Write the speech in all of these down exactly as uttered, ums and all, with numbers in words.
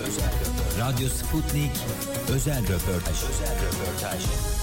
Radyo Sputnik özel röportaj. Özel röportaj.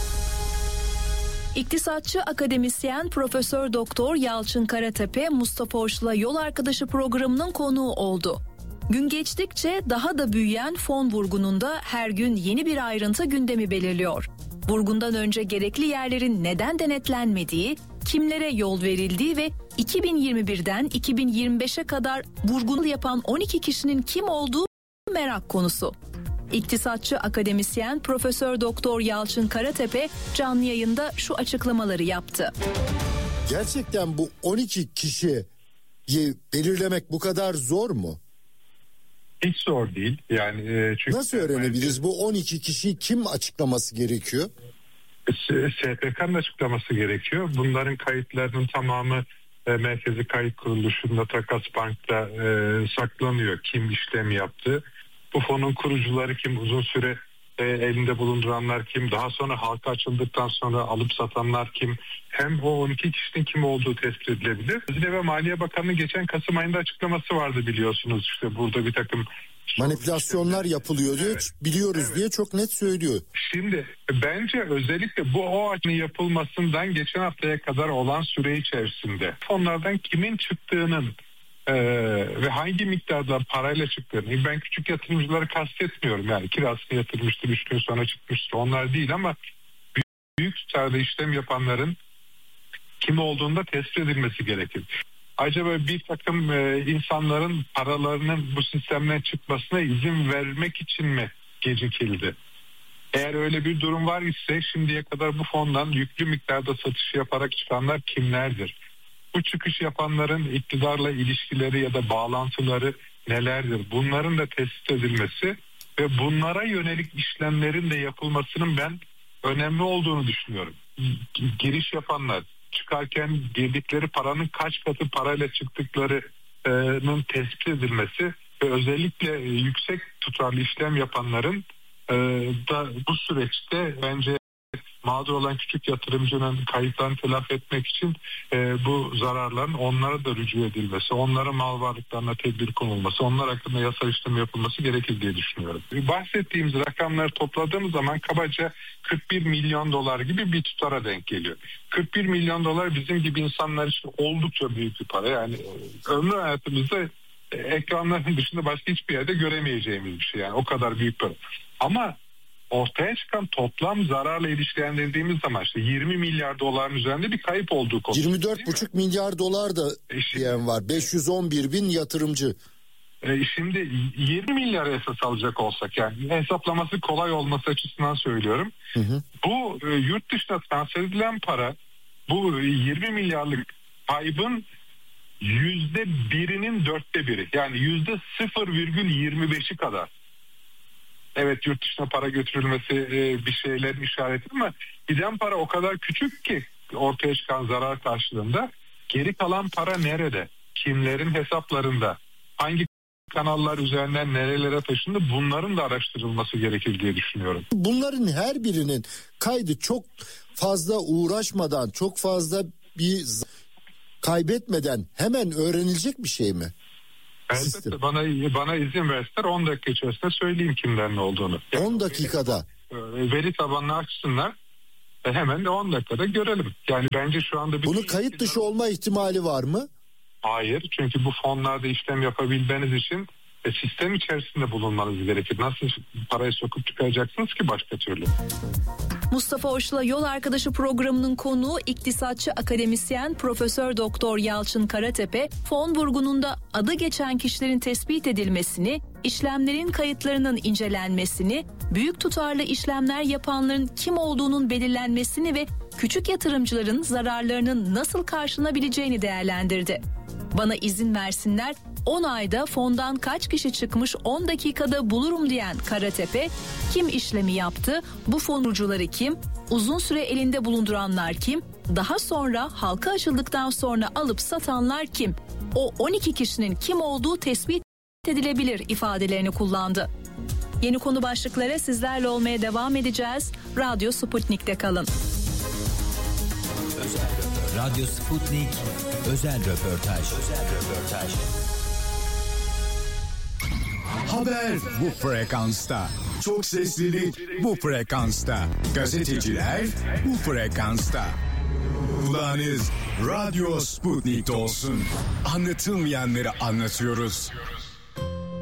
İktisatçı akademisyen Profesör Doktor Yalçın Karatepe, Mustafa Hoş'la Yol Arkadaşı programının konuğu oldu. Gün geçtikçe daha da büyüyen fon vurgununda her gün yeni bir ayrıntı gündemi belirliyor. Vurgundan önce gerekli yerlerin neden denetlenmediği, kimlere yol verildiği ve iki bin yirmi birden iki bin yirmi beşe kadar vurgun yapan on iki kişinin kim olduğu merak konusu. İktisatçı akademisyen Profesör Doktor Yalçın Karatepe canlı yayında şu açıklamaları yaptı. Gerçekten bu on iki kişiyi belirlemek bu kadar zor mu? Hiç zor değil. Yani e, çünkü nasıl öğrenebiliriz bu on iki kişiyi kim açıklaması gerekiyor? S P K'nın açıklaması gerekiyor. Bunların kayıtlarının tamamı e, Merkezi Kayıt Kuruluşu'nda, Takas Bank'ta e, saklanıyor. Kim işlem yaptı? Bu fonun kurucuları kim? Uzun süre e, elinde bulunduranlar kim? Daha sonra halka açıldıktan sonra alıp satanlar kim? Hem o on iki kişinin kim olduğu tespit edilebilir. Hazine ve Maliye Bakanı'nın geçen Kasım ayında açıklaması vardı biliyorsunuz. İşte burada bir takım manipülasyonlar yapılıyor diyor, evet, biliyoruz evet diye çok net söylüyor. Şimdi bence özellikle bu o açının yapılmasından geçen haftaya kadar olan süre içerisinde fonlardan kimin çıktığının Ee, ve hangi miktarda parayla çıktığını, ben küçük yatırımcıları kastetmiyorum, yani kirasını yatırmıştır, üç gün sonra çıkmıştır, onlar değil, ama büyük, büyük tutarda işlem yapanların kim olduğunda tespit edilmesi gerekir. Acaba bir takım e, insanların paralarının bu sistemden çıkmasına izin vermek için mi gecikildi? Eğer öyle bir durum var ise şimdiye kadar bu fondan yüklü miktarda satış yaparak çıkanlar kimlerdir? Bu çıkış yapanların iktidarla ilişkileri ya da bağlantıları nelerdir? Bunların da tespit edilmesi ve bunlara yönelik işlemlerin de yapılmasının ben önemli olduğunu düşünüyorum. Giriş yapanlar, çıkarken girdikleri paranın kaç katı parayla çıktıklarının tespit edilmesi ve özellikle yüksek tutarlı işlem yapanların da bu süreçte bence mağdur olan küçük yatırımcının kayıplarını telafi etmek için e, bu zararların onlara da rücu edilmesi, onların mal varlıklarına tedbir konulması, onlar hakkında yasal işlem yapılması gerekir diye düşünüyorum. Bahsettiğimiz rakamları topladığımız zaman kabaca kırk bir milyon dolar gibi bir tutara denk geliyor. kırk bir milyon dolar bizim gibi insanlar için oldukça büyük bir para. Yani ömrü hayatımızda e, ekranların dışında başka hiçbir yerde göremeyeceğimiz bir şey. Yani o kadar büyük para. Ama ortaya çıkan toplam zararla ilişkilendirdiğimiz zaman işte yirmi milyar doların üzerinde bir kayıp olduğu konuşuluyor. yirmi dört buçuk milyar dolar da e şimdi, diyen var. beş yüz on bir bin yatırımcı. E şimdi yirmi milyar esas alacak olsak, yani hesaplaması kolay olması açısından söylüyorum. Hı hı. Bu e, yurt dışına transfer edilen para, bu yirmi milyarlık kaybın yüzde birinin dörtte biri, yani yüzde sıfır virgül yirmi beşi kadar. Evet, yurt dışına para götürülmesi e, bir şeylerin işareti, ama giden para o kadar küçük ki ortaya çıkan zarar karşılığında geri kalan para nerede? Kimlerin hesaplarında? Hangi kanallar üzerinden nerelere taşındı? Bunların da araştırılması gerekir diye düşünüyorum. Bunların her birinin kaydı çok fazla uğraşmadan, çok fazla bir kaybetmeden hemen öğrenilecek bir şey mi? Elbette, bana bana izin versinler on dakika içerisinde söyleyeyim kimden ne olduğunu. Yani on dakikada. Veri tabanını açsınlar. Hemen de on dakikada görelim. Yani bence şu anda bir... Bunu kayıt dışı olma ihtimali var mı? Hayır, çünkü bu fonlarda işlem yapabilmeniz için e, sistem içerisinde bulunmanız gerekir. Nasıl parayı sokup çıkaracaksınız ki başka türlü? Mustafa Hoş'la Yol Arkadaşı programının konuğu iktisatçı akademisyen Profesör Doktor Yalçın Karatepe, fon vurgununda adı geçen kişilerin tespit edilmesini, işlemlerin kayıtlarının incelenmesini, büyük tutarlı işlemler yapanların kim olduğunun belirlenmesini ve küçük yatırımcıların zararlarının nasıl karşılanabileceğini değerlendirdi. Bana izin versinler, on ayda fondan kaç kişi çıkmış on dakikada bulurum diyen Karatepe, kim işlemi yaptı, bu fonurcuları kim, uzun süre elinde bulunduranlar kim, daha sonra halka açıldıktan sonra alıp satanlar kim, o on iki kişinin kim olduğu tespit edilebilir ifadelerini kullandı. Yeni konu başlıkları sizlerle olmaya devam edeceğiz. Radyo Sputnik'te kalın. Radyo Sputnik özel röportaj. Özel röportaj. Haber bu frekansta. Çok seslilik bu frekansta. Gazeteciler bu frekansta. Kulağınız Radyo Sputnik'te olsun. Anlatılmayanları anlatıyoruz.